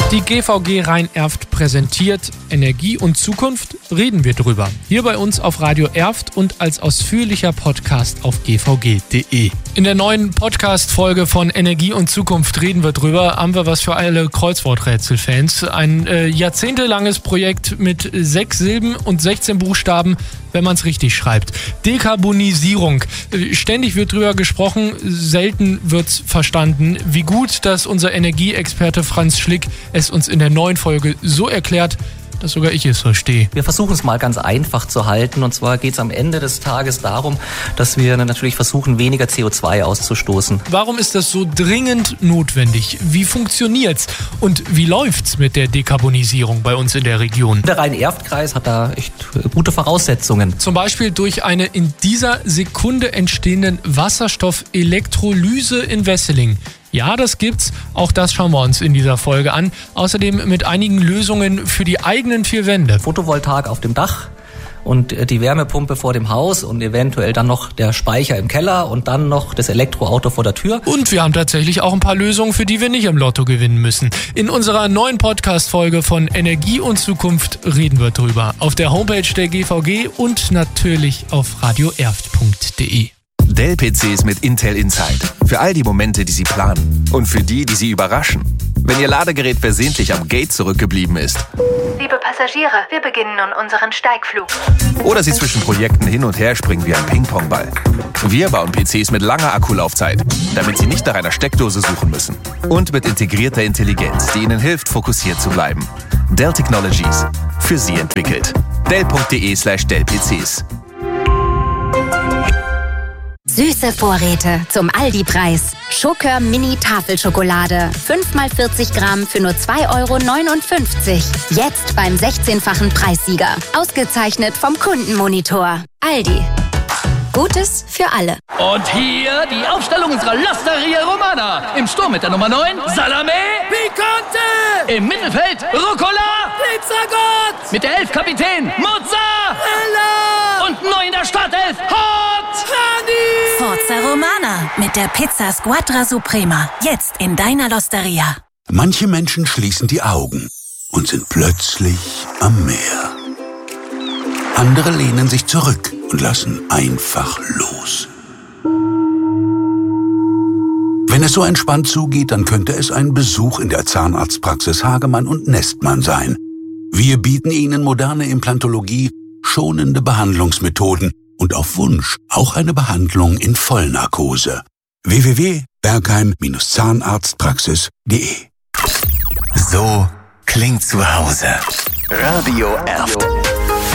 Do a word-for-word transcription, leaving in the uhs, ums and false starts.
Die G V G Rhein-Erft präsentiert Energie und Zukunft, reden wir drüber. Hier bei uns auf Radio Erft und als ausführlicher Podcast auf g v g punkt d e. In der neuen Podcast-Folge von Energie und Zukunft reden wir drüber, haben wir was für alle Kreuzworträtsel-Fans. Ein äh, jahrzehntelanges Projekt mit sechs Silben und sechzehn Buchstaben, wenn man es richtig schreibt. Dekarbonisierung. Ständig wird drüber gesprochen, selten wird's verstanden. Wie gut, dass unser Energieexperte Franz Schlick es uns in der neuen Folge so erklärt, dass sogar ich es verstehe. Wir versuchen es mal ganz einfach zu halten. Und zwar geht es am Ende des Tages darum, dass wir natürlich versuchen, weniger C O zwei auszustoßen. Warum ist das so dringend notwendig? Wie funktioniert's? Und wie läuft's mit der Dekarbonisierung bei uns in der Region? Der Rhein-Erft-Kreis hat da echt gute Voraussetzungen. Zum Beispiel durch eine in dieser Sekunde entstehenden Wasserstoffelektrolyse in Wesseling. Ja, das gibt's. Auch das schauen wir uns in dieser Folge an. Außerdem mit einigen Lösungen für die eigenen vier Wände. Photovoltaik auf dem Dach und die Wärmepumpe vor dem Haus und eventuell dann noch der Speicher im Keller und dann noch das Elektroauto vor der Tür. Und wir haben tatsächlich auch ein paar Lösungen, für die wir nicht im Lotto gewinnen müssen. In unserer neuen Podcast-Folge von Energie und Zukunft reden wir drüber. Auf der Homepage der G V G und natürlich auf radio erft punkt d e. Dell-P Cs mit Intel Inside. Für all die Momente, die Sie planen. Und für die, die Sie überraschen. Wenn Ihr Ladegerät versehentlich am Gate zurückgeblieben ist. Liebe Passagiere, wir beginnen nun unseren Steigflug. Oder Sie zwischen Projekten hin und her springen wie ein Ping-Pong-Ball. Wir bauen P Cs mit langer Akkulaufzeit, damit Sie nicht nach einer Steckdose suchen müssen. Und mit integrierter Intelligenz, die Ihnen hilft, fokussiert zu bleiben. Dell Technologies. Für Sie entwickelt. dell punkt d e slash dell p c s. Süße Vorräte zum Aldi-Preis. Schokör Mini-Tafelschokolade. fünf mal vierzig Gramm für nur zwei Euro neunundfünfzig. Jetzt beim sechzehnfachen Preissieger. Ausgezeichnet vom Kundenmonitor. Aldi. Gutes für alle. Und hier die Aufstellung unserer L'Osteria Romana. Im Sturm mit der Nummer neun, Salame Picante. Im Mittelfeld, Rucola Pizzagott. Mit der elf Kapitän, Mozzarella. Und neu in der Startelf, Hot Honey. Forza Romana mit der Pizza Squadra Suprema. Jetzt in deiner L'Osteria. Manche Menschen schließen die Augen und sind plötzlich am Meer. Andere lehnen sich zurück und lassen einfach los. Wenn es so entspannt zugeht, dann könnte es ein Besuch in der Zahnarztpraxis Hagemann und Nestmann sein. Wir bieten Ihnen moderne Implantologie, schonende Behandlungsmethoden und auf Wunsch auch eine Behandlung in Vollnarkose. w w w punkt bergheim Zahnarztpraxis punkt d e. So klingt zu Hause. Radio Erft.